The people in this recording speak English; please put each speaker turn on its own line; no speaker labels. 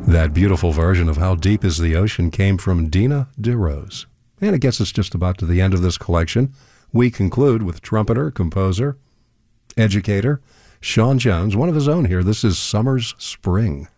That beautiful version of How Deep Is the Ocean came from Dina DeRose. And it gets us just about to the end of this collection. We conclude with trumpeter, composer, educator, Sean Jones, one of his own here. This is Summer's Spring.